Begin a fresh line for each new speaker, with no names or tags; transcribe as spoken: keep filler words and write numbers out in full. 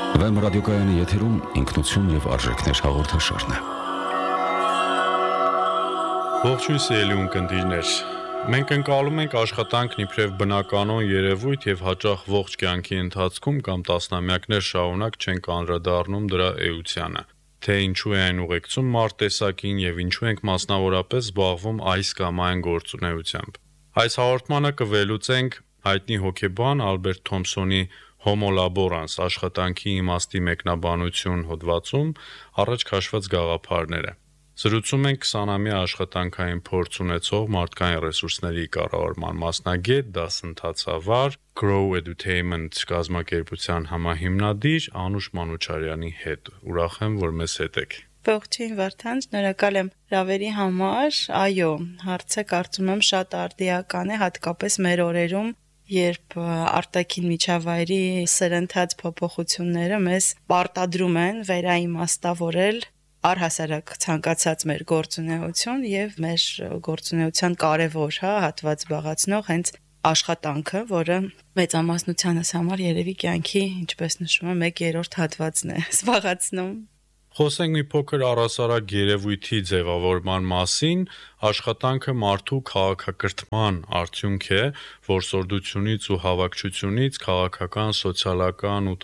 Վեմ ռադիոկայանի եթերում ինքնություն և արժեքներ հաղորդաշարն է։
Ողջույն սիրելի ունկնդիրներ։ Մենք ընկալում ենք աշխատանքն իբրև բնականon երևույթ եւ հաճախ ողջ կյանքի ընթացքում կամ տասնամյակներ շարունակ չենք անդրադառնում դրա էությանը։ Թե ինչու է այն ուղեկցում մարդ տեսակին եւ ինչու ենք մասնավորապես զբաղվում այս կամ այն գործունեությամբ։ Այս հաղորդմանը կվելուծենք հայտնի հոգեբան Ալբերտ Թոմսոնի Homo laborans աշխատանքի իմաստի մեկնաբանություն հոդվածում առաջ քաշված գաղափարները։ Զրուցում ենք քսանամյա աշխատանքային փորձ ունեցող մարդկային ռեսուրսների կառավարման մասնագետ, դասընթացավար Grow Edutainment կազմակերպության համահիմնադիր Անուշ Մանուչարյանի հետ։ Ուրախ եմ, որ մեզ հետ եք։
Ողջույն Վարդան, շնորհակալ եմ հրավերի համար։ Այո, հարցը կարծում եմ շատ արդիական է, հատկապես մեր օրերում, երբ արտաքին միջավայրի սրընթաց փոփոխությունները մեզ պարտադրում են վերաիմաստավորել առհասարակ ցանկացած մեր գործունեություն եւ մեր գործունեության կարևոր, հա, հատված զբաղացնող հենց աշխատանքը, որը մեծամասնությանս համար երևի կյանքի, ինչպես նշվում է, մեկ երրորդ հատվածն է զբաղացնում։
Խոսենք մի փոքր առասարակ երևույթի ձևավորման մասին, աշխատանքը մարդու քաղաքակրթման արդյունք է, որսորդությունից ու հավաքչությունից քաղաքական, սոցիալական ու